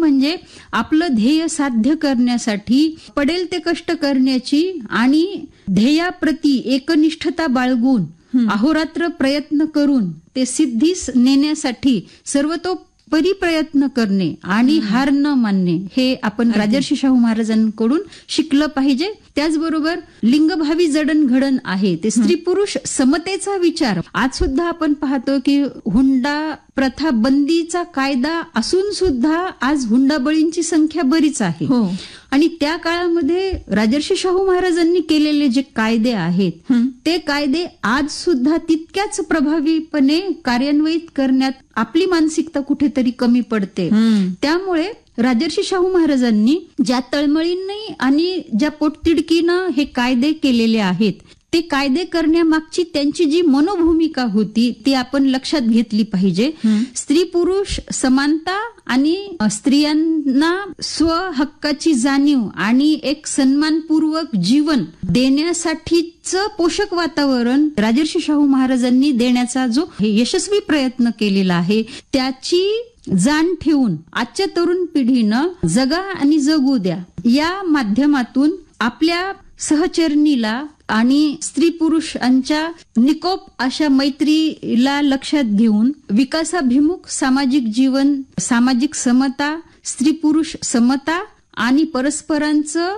म्हणजे आपलं ध्येय साध्य करण्यासाठी पडेल ते कष्ट करण्याची आणि ध्येयाप्रती एकनिष्ठता बाळगून अहोरात्र प्रयत्न करून ते सिद्धीस नेण्यासाठी सर्वतोपरी प्रयत्न करणे आणि हार न मानणे हे आपण राजर्षी शाहू महाराजांकडून शिकलं पाहिजे. त्याचबरोबर लिंगभावी जडणघडण आहे ते स्त्री पुरुष समतेचा विचार. आज सुद्धा आपण पाहतो की हुंडा प्रथा बंदीचा कायदा असून सुद्धा आज हुंडाबळींची संख्या बरीच आहे. आणि त्या काळामध्ये राजर्षी शाहू महाराजांनी केलेले जे कायदे आहेत ते कायदे आज सुद्धा तितक्याच प्रभावीपणे कार्यान्वित करण्यात आपली मानसिकता कुठेतरी कमी पडते. त्यामुळे राजर्षी शाहू महाराजांनी ज्या तळमळींनी आणि ज्या पोटतिडकीनं हे कायदे केलेले आहेत ते कायदे करण्यामागची त्यांची जी मनोभूमिका होती ती आपण लक्षात घेतली पाहिजे. स्त्री पुरुष समानता आणि स्त्रियांना स्वहक्काची जाणीव आणि एक सन्मानपूर्वक जीवन देण्यासाठीच पोषक वातावरण राजर्षी शाहू महाराजांनी देण्याचा जो यशस्वी प्रयत्न केलेला आहे त्याची जाण ठेवून आजच्या तरुण पिढीनं जगा आणि जगू द्या या माध्यमातून आपल्या सहचरणीला आणि स्त्री पुरुषांच्या निकोप अशा मैत्रीला लक्षात घेऊन विकासाभिमुख सामाजिक जीवन, सामाजिक समता, स्त्री पुरुष समता आणि परस्परांचं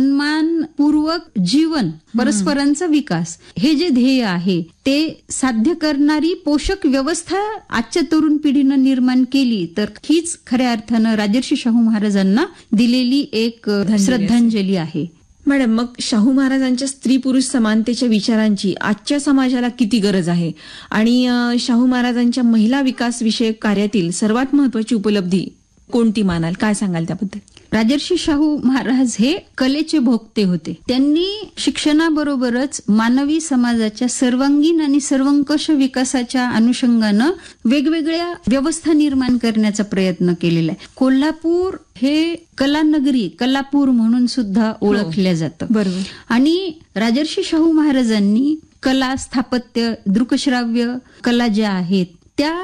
सन्मानपूर्वक जीवन, परस्परांचा विकास हे जे ध्येय आहे ते साध्य करणारी पोषक व्यवस्था आजच्या तरुण पिढीनं निर्माण केली तर हीच खऱ्या अर्थानं राजर्षी शाहू महाराजांना दिलेली एक श्रद्धांजली आहे. मॅडम, मग शाहू महाराजांच्या स्त्री पुरुष समानतेच्या विचारांची आजच्या समाजाला किती गरज आहे आणि शाहू महाराजांच्या महिला विकास विषयक कार्यातील सर्वात महत्वाची उपलब्धी कोणती मानाल? काय सांगाल त्याबद्दल? राजर्षी शाहू महाराज हे कलेचे भोक्ते होते. त्यांनी शिक्षणाबरोबरच मानवी समाजाच्या सर्वांगीण आणि सर्वंकष विकासाच्या अनुषंगानं वेगवेगळ्या व्यवस्था निर्माण करण्याचा प्रयत्न केलेला आहे. कोल्हापूर हे कलानगरी, कलापूर म्हणून सुद्धा ओळखलं जातं. बरोबर. आणि राजर्षी शाहू महाराजांनी कला, स्थापत्य, दृकश्राव्य कला ज्या आहेत त्या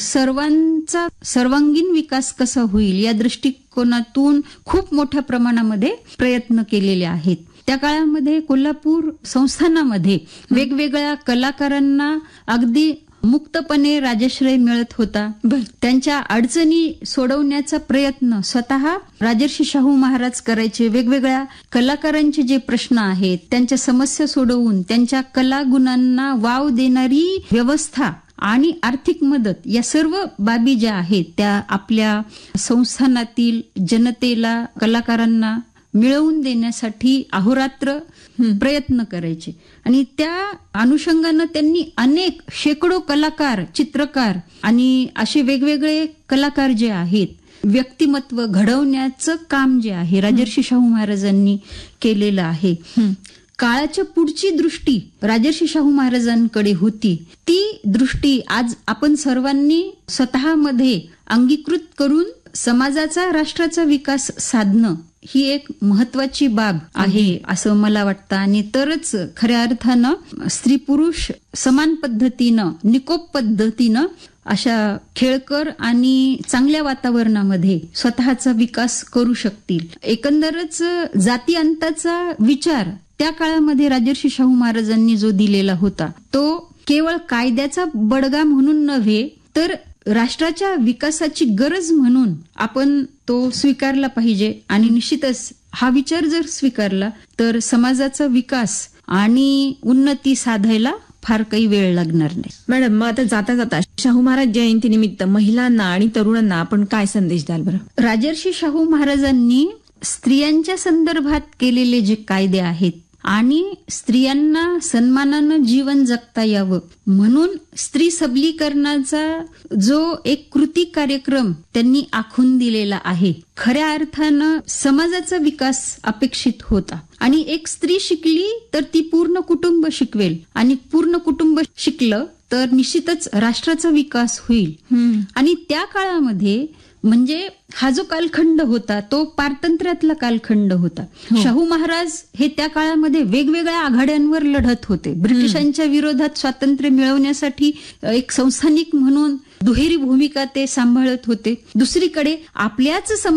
सर्वांचा सर्वांगीण विकास कसा होईल या दृष्टिकोनातून खूप मोठ्या प्रमाणामध्ये प्रयत्न केलेले आहेत. त्या काळामध्ये कोल्हापूर संस्थानामध्ये वेगवेगळ्या कलाकारांना अगदी मुक्तपणे राजाश्रय मिळत होता. त्यांच्या अडचणी सोडवण्याचा प्रयत्न स्वतः राजर्षी शाहू महाराज करायचे. वेगवेगळ्या कलाकारांचे जे प्रश्न आहेत त्यांच्या समस्या सोडवून त्यांच्या कलागुणांना वाव देणारी व्यवस्था आणि आर्थिक मदत या सर्व बाबी ज्या आहेत त्या आपल्या संस्थानातील जनतेला, कलाकारांना मिळवून देण्यासाठी अहोरात्र प्रयत्न करायचे. आणि त्या अनुषंगानं त्यांनी अनेक शेकडो कलाकार, चित्रकार आणि असे वेगवेगळे कलाकार जे आहेत व्यक्तिमत्व घडवण्याचं काम जे आहे राजर्षी शाहू महाराजांनी केलेलं आहे. काळाच्या पुढची दृष्टी राजर्षी शाहू महाराजांकडे होती. ती दृष्टी आज आपण सर्वांनी स्वतःमध्ये अंगीकृत करून समाजाचा, राष्ट्राचा विकास साधणं ही एक महत्वाची बाब आहे असं मला वाटतं. आणि तरच खऱ्या अर्थानं स्त्री पुरुष समान पद्धतीनं, निकोप पद्धतीनं अशा खेळकर आणि चांगल्या वातावरणामध्ये स्वतःचा विकास करू शकतील. एकंदरच जाती अंताचा विचार त्या काळामध्ये राजर्षी शाहू महाराजांनी जो दिलेला होता तो केवळ कायद्याचा बडगा म्हणून नव्हे तर राष्ट्राच्या विकासाची गरज म्हणून आपण तो स्वीकारला पाहिजे. आणि निश्चितच हा विचार जर स्वीकारला तर समाजाचा विकास आणि उन्नती साधायला फार काही वेळ लागणार नाही. मॅडम, मग आता जाता जाता शाहू महाराज जयंतीनिमित्त महिलांना आणि तरुणांना आपण काय संदेश द्याल बरं? राजर्षी शाहू महाराजांनी स्त्रियांच्या संदर्भात केलेले जे कायदे आहेत आणि स्त्रियांना सन्मानानं जीवन जगता यावं म्हणून स्त्री सबलीकरणाचा जो एक कृती कार्यक्रम त्यांनी आखून दिलेला आहे खऱ्या अर्थानं समाजाचा विकास अपेक्षित होता. आणि एक स्त्री शिकली तर ती पूर्ण कुटुंब शिकवेल आणि पूर्ण कुटुंब शिकलं तर निश्चितच राष्ट्राचा विकास होईल. आणि त्या काळामध्ये म्हणजे हा जो कालखंड होता तो पारतंत्र्यातला कालखंड होता. शाहू महाराज हे त्या काळामध्ये वेगवेगळ्या आघाड्यांवर लढत होते. ब्रिटिशांच्या विरोधात स्वातंत्र्य मिळवण्यासाठी एक संस्थानिक म्हणून दुहेरी भूमिका ते सांभाळत होते. दुसरीकडे आपल्याच